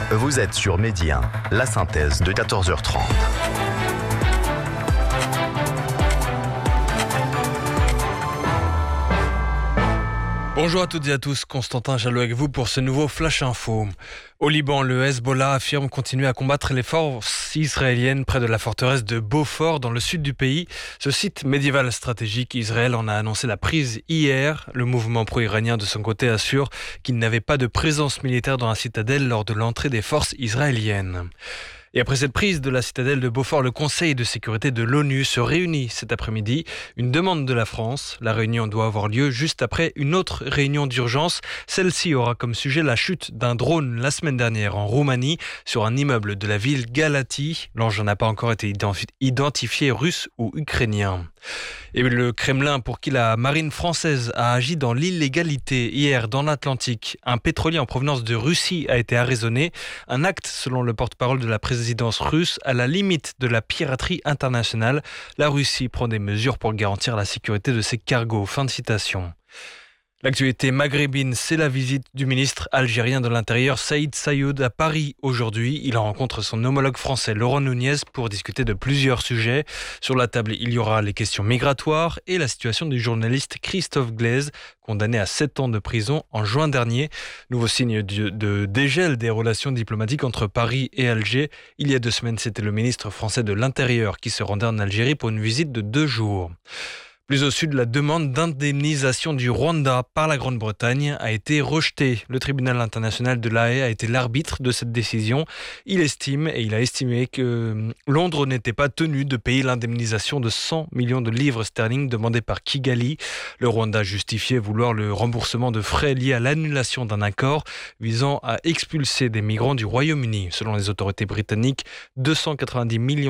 Vous êtes sur Midi 1, la synthèse de 14h30. Bonjour à toutes et à tous, Constantin Jallot avec vous pour ce nouveau Flash Info. Au Liban, le Hezbollah affirme continuer à combattre les forces israéliennes près de la forteresse de Beaufort dans le sud du pays. Ce site médiéval stratégique, Israël en a annoncé la prise hier. Le mouvement pro-iranien de son côté assure qu'il n'avait pas de présence militaire dans la citadelle lors de l'entrée des forces israéliennes. Et après cette prise de la citadelle de Beaufort, le Conseil de sécurité de l'ONU se réunit cet après-midi. Une demande de la France. La réunion doit avoir lieu juste après une autre réunion d'urgence. Celle-ci aura comme sujet la chute d'un drone la semaine dernière en Roumanie sur un immeuble de la ville Galati. L'engin n'a pas encore été identifié russe ou ukrainien. Et le Kremlin, pour qui la marine française a agi dans l'illégalité hier dans l'Atlantique. Un pétrolier en provenance de Russie a été arraisonné. Un acte, selon le porte-parole de la présidence russe, à la limite de la piraterie internationale. La Russie prend des mesures pour garantir la sécurité de ses cargos. Fin de citation. L'actualité maghrébine, c'est la visite du ministre algérien de l'Intérieur Saïd Saïoud à Paris aujourd'hui. Il rencontre son homologue français Laurent Nunez pour discuter de plusieurs sujets. Sur la table, il y aura les questions migratoires et la situation du journaliste Christophe Glaise, condamné à 7 ans de prison en juin dernier. Nouveau signe de dégel des relations diplomatiques entre Paris et Alger. Il y a 2 semaines, c'était le ministre français de l'Intérieur qui se rendait en Algérie pour une visite de 2 jours. Plus au sud, la demande d'indemnisation du Rwanda par la Grande-Bretagne a été rejetée. Le tribunal international de La Haye a été l'arbitre de cette décision. Il a estimé que Londres n'était pas tenu de payer l'indemnisation de 100 millions de livres sterling demandée par Kigali. Le Rwanda justifiait vouloir le remboursement de frais liés à l'annulation d'un accord visant à expulser des migrants du Royaume-Uni. Selon les autorités britanniques, 290 millions